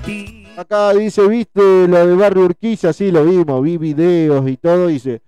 Acá dice, ¿viste lo de Barrio Urquiza? Sí, lo vimos, vi videos y todo. Dice,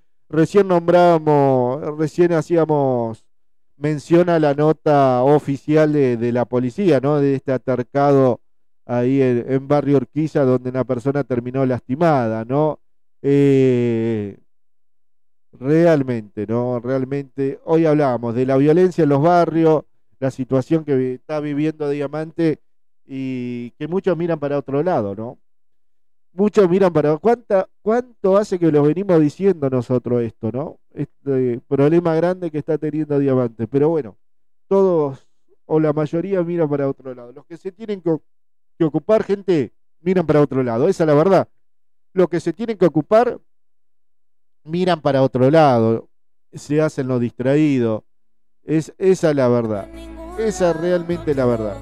recién hacíamos mención a la nota oficial de la policía, ¿no? De este altercado ahí en Barrio Urquiza, donde una persona terminó lastimada, ¿no? Eh, Realmente, ¿no? Realmente, hoy hablábamos de la violencia en los barrios, la situación que está viviendo Diamante y que muchos miran para otro lado, ¿no? Muchos miran para... ¿Cuánto hace que lo venimos diciendo nosotros esto, ¿no? Este problema grande que está teniendo Diamante. Pero bueno, todos o la mayoría miran para otro lado. Los que se tienen que ocupar, gente, miran para otro lado. Esa es la verdad. Los que se tienen que ocupar miran para otro lado, se hacen los distraídos. Esa es la verdad. Esa es realmente la verdad.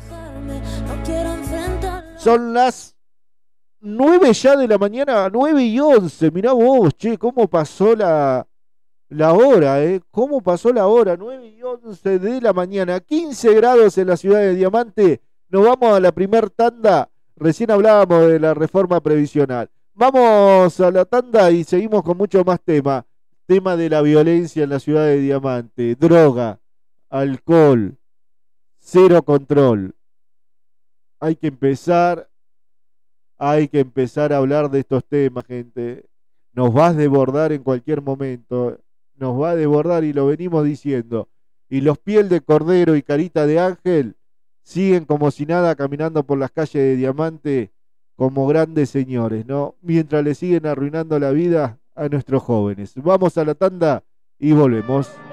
Son las 9 ya de la mañana, 9:11. Mirá vos, che, cómo pasó la hora, ¿eh? ¿Cómo pasó la hora? 9:11 de la mañana, 15 grados en la ciudad de Diamante. Nos vamos a la primer tanda. Recién hablábamos de la reforma previsional. Vamos a la tanda y seguimos con mucho más tema. Tema de la violencia en la ciudad de Diamante. Droga, alcohol, cero control. Hay que empezar, hay que empezar a hablar de estos temas, gente. Nos va a desbordar en cualquier momento. Nos va a desbordar y lo venimos diciendo. Y los piel de cordero y carita de ángel siguen como si nada caminando por las calles de Diamante como grandes señores, ¿no? Mientras le siguen arruinando la vida a nuestros jóvenes. Vamos a la tanda y volvemos.